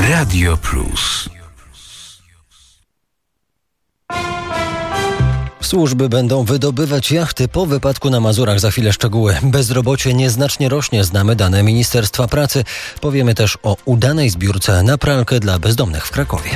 Radio Plus. Służby będą wydobywać jachty po wypadku na Mazurach. Za chwilę szczegóły. Bezrobocie nieznacznie rośnie. Znamy dane Ministerstwa Pracy. Powiemy też o udanej zbiórce na pralkę dla bezdomnych w Krakowie.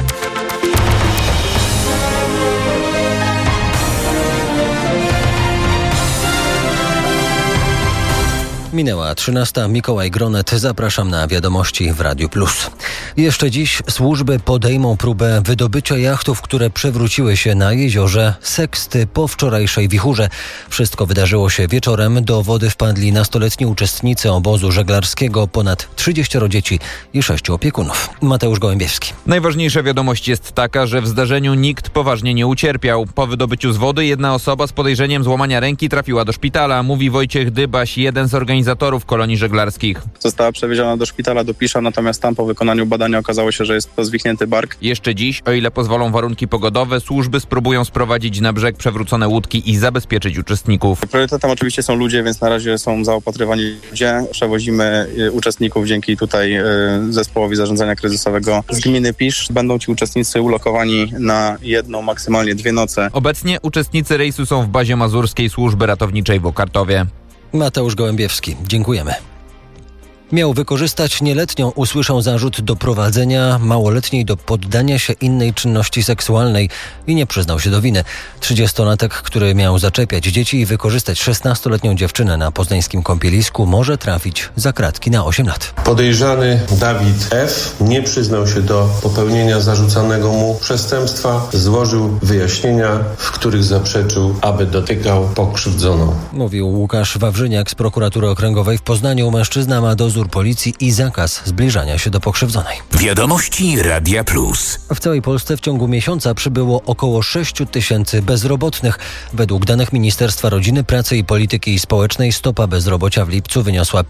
Minęła 13. Mikołaj Gronet. Zapraszam na wiadomości w Radiu Plus. Jeszcze dziś służby podejmą próbę wydobycia jachtów, które przewróciły się na jeziorze Seksty po wczorajszej wichurze. Wszystko wydarzyło się wieczorem. Do wody wpadli nastoletni uczestnicy obozu żeglarskiego, ponad 30 dzieci i 6 opiekunów. Mateusz Gołębiewski. Najważniejsza wiadomość jest taka, że w zdarzeniu nikt poważnie nie ucierpiał. Po wydobyciu z wody jedna osoba z podejrzeniem złamania ręki trafiła do szpitala, mówi Wojciech Dybaś, jeden z organizatorów kolonii żeglarskich. Została przewieziona do szpitala do Pisza, natomiast tam po wykonaniu badania okazało się, że jest to zwichnięty bark. Jeszcze dziś, o ile pozwolą warunki pogodowe, służby spróbują sprowadzić na brzeg przewrócone łódki i zabezpieczyć uczestników. Priorytetem oczywiście są ludzie, więc na razie są zaopatrywani ludzie. Przewozimy uczestników dzięki tutaj zespołowi zarządzania kryzysowego z gminy Pisz. Będą ci uczestnicy ulokowani na jedną, maksymalnie 2 noce. Obecnie uczestnicy rejsu są w bazie mazurskiej służby ratowniczej w Okartowie. Mateusz Gołębiewski. Dziękujemy. Miał wykorzystać nieletnią, usłyszał zarzut doprowadzenia małoletniej do poddania się innej czynności seksualnej i nie przyznał się do winy. 30-latek, który miał zaczepiać dzieci i wykorzystać 16-letnią dziewczynę na poznańskim kąpielisku, może trafić za kratki na 8 lat. Podejrzany Dawid F. nie przyznał się do popełnienia zarzucanego mu przestępstwa, złożył wyjaśnienia, w których zaprzeczył, aby dotykał pokrzywdzoną. Mówił Łukasz Wawrzyniak z prokuratury okręgowej w Poznaniu. Mężczyzna ma dozór policji i zakaz zbliżania się do pokrzywdzonej. Wiadomości Radia Plus. W całej Polsce w ciągu miesiąca przybyło około 6 000 bezrobotnych. Według danych Ministerstwa Rodziny, Pracy i Polityki Społecznej stopa bezrobocia w lipcu wyniosła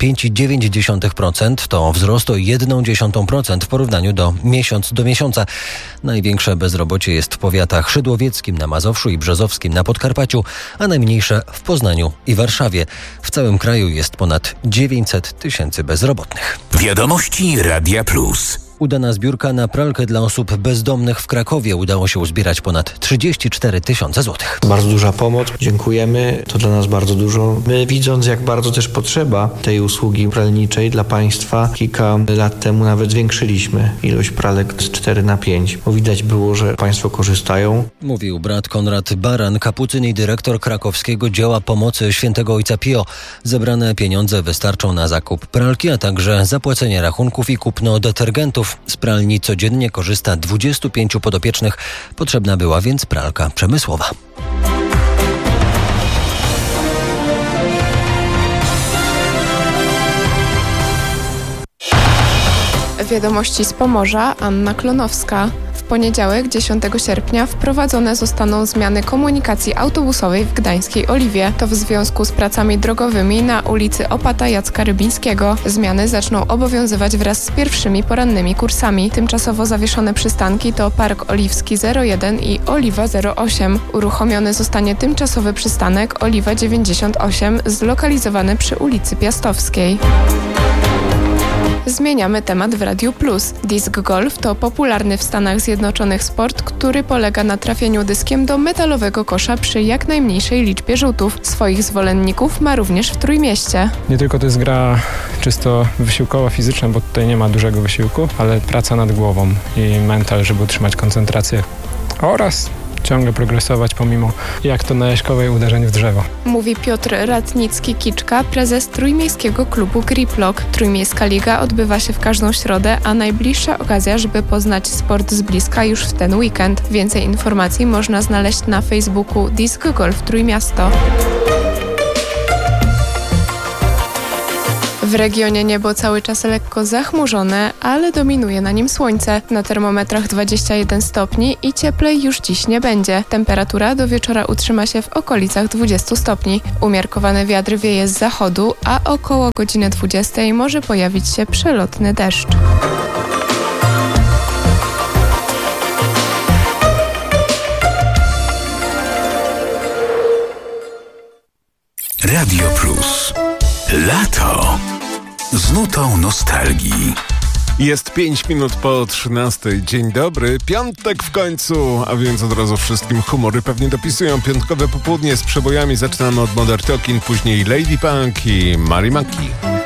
5,9%. To wzrost o 0,1% w porównaniu do miesiąca. Największe bezrobocie jest w powiatach szydłowieckim, na Mazowszu i brzozowskim na Podkarpaciu, a najmniejsze w Poznaniu i Warszawie. W całym kraju jest ponad 900 000 bezrobotnych. Wiadomości Radia Plus. Udana zbiórka na pralkę dla osób bezdomnych w Krakowie. Udało się uzbierać ponad 34 000 złotych. Bardzo duża pomoc. Dziękujemy. To dla nas bardzo dużo. My, widząc, jak bardzo też potrzeba tej usługi pralniczej dla państwa, kilka lat temu nawet zwiększyliśmy ilość pralek z 4 na 5. Bo widać było, że państwo korzystają. Mówił brat Konrad Baran, kapucyn i dyrektor krakowskiego dzieła pomocy Świętego Ojca Pio. Zebrane pieniądze wystarczą na zakup pralki, a także zapłacenie rachunków i kupno detergentów. Z pralni codziennie korzysta 25 podopiecznych. Potrzebna była więc pralka przemysłowa. Wiadomości z Pomorza, Anna Klonowska. W poniedziałek, 10 sierpnia, wprowadzone zostaną zmiany komunikacji autobusowej w gdańskiej Oliwie. To w związku z pracami drogowymi na ulicy Opata Jacka Rybińskiego. Zmiany zaczną obowiązywać wraz z pierwszymi porannymi kursami. Tymczasowo zawieszone przystanki to Park Oliwski 01 i Oliwa 08. Uruchomiony zostanie tymczasowy przystanek Oliwa 98, zlokalizowany przy ulicy Piastowskiej. Zmieniamy temat w Radiu Plus. Disc golf to popularny w Stanach Zjednoczonych sport, który polega na trafieniu dyskiem do metalowego kosza przy jak najmniejszej liczbie rzutów. Swoich zwolenników ma również w Trójmieście. Nie tylko to jest gra czysto wysiłkowa, fizyczna, bo tutaj nie ma dużego wysiłku, ale praca nad głową i mental, żeby utrzymać koncentrację oraz ciągle progresować pomimo jak to na Jaśkowej uderzeń w drzewo. Mówi Piotr Ratnicki-Kiczka, prezes Trójmiejskiego Klubu Griplock. Trójmiejska Liga odbywa się w każdą środę, a najbliższa okazja, żeby poznać sport z bliska już w ten weekend. Więcej informacji można znaleźć na Facebooku Disc Golf Trójmiasto. W regionie niebo cały czas lekko zachmurzone, ale dominuje na nim słońce. Na termometrach 21 stopni i cieplej już dziś nie będzie. Temperatura do wieczora utrzyma się w okolicach 20 stopni. Umiarkowany wiatr wieje z zachodu, a około godziny 20 może pojawić się przelotny deszcz. Radio Plus. Lato z nutą nostalgii. Jest 5 minut po 13. Dzień dobry. Piątek w końcu, a więc od razu wszystkim humory pewnie dopisują. Piątkowe popołudnie z przebojami. Zaczynamy od Modern Talking, później Lady Punk i Mary Maki.